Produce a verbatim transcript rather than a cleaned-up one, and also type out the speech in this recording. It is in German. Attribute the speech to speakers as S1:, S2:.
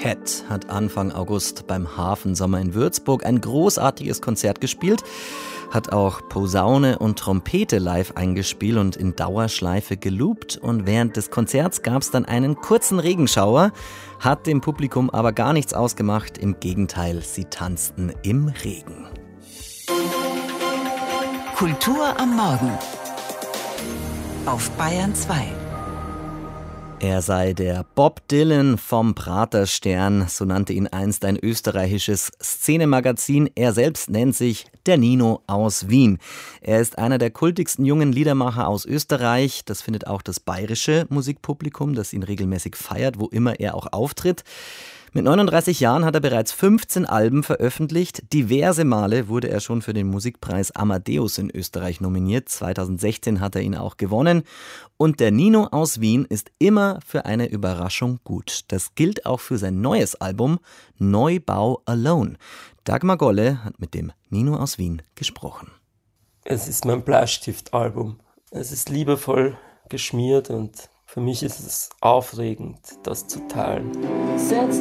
S1: Cat hat Anfang August beim Hafensommer in Würzburg ein großartiges Konzert gespielt, hat auch Posaune und Trompete live eingespielt und in Dauerschleife geloopt. Und während des Konzerts gab es dann einen kurzen Regenschauer, hat dem Publikum aber gar nichts ausgemacht. Im Gegenteil, sie tanzten im Regen.
S2: Kultur am Morgen auf Bayern zwei.
S1: Er sei der Bob Dylan vom Praterstern, so nannte ihn einst ein österreichisches Szenemagazin. Er selbst nennt sich der Nino aus Wien. Er ist einer der kultigsten jungen Liedermacher aus Österreich. Das findet auch das bayerische Musikpublikum, das ihn regelmäßig feiert, wo immer er auch auftritt. Mit neununddreißig Jahren hat er bereits fünfzehn Alben veröffentlicht. Diverse Male wurde er schon für den Musikpreis Amadeus in Österreich nominiert. zweitausendsechzehn hat er ihn auch gewonnen. Und der Nino aus Wien ist immer für eine Überraschung gut. Das gilt auch für sein neues Album Neubau Alone. Dagmar Golle hat mit dem Nino aus Wien gesprochen.
S3: Es ist mein Bleistiftalbum. Es ist liebevoll geschmiert und für mich ist es aufregend, das zu teilen. Setz